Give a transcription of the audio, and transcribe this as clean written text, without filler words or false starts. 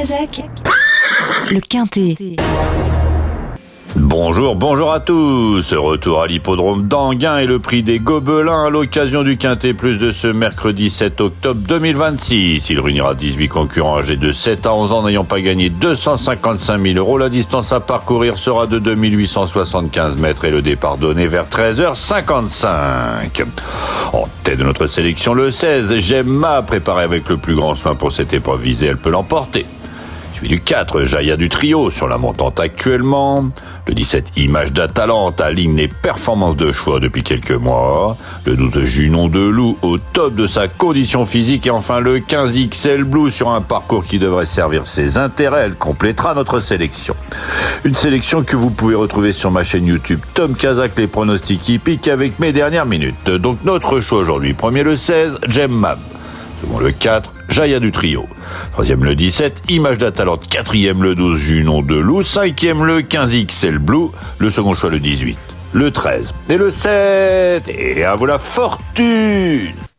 Kazakh, le Quintet. Bonjour à tous. Retour à l'hippodrome d'Anguin et le prix des Gobelins à l'occasion du Quintet Plus de ce mercredi 7 octobre 2026. Il réunira 18 concurrents âgés de 7 à 11 ans n'ayant pas gagné 255 000 €. La distance à parcourir sera de 2875 mètres et le départ donné vers 13h55. En tête de notre sélection, le 16, Gemma, préparé avec le plus grand soin pour cette épreuve visée, elle peut l'emporter. Suivi du 4, Jaya du trio sur la montante actuellement. Le 17, Image d'Atalante aligne les performances de choix depuis quelques mois. Le 12, Junon de Loup au top de sa condition physique. Et enfin le 15, XL Blue sur un parcours qui devrait servir ses intérêts. Elle complétera notre sélection. Une sélection que vous pouvez retrouver sur ma chaîne YouTube Tom Kazakh, les pronostics hippiques avec mes dernières minutes. Donc notre choix aujourd'hui. Premier le 16, Gemma. Second le 4, Jaya du trio. Troisième le 17, Image d'Atalante. Quatrième le 12, Junon de Loup. Cinquième le 15, XL Blue. Le second choix le 18, le 13 et le 7. Et à vous la fortune!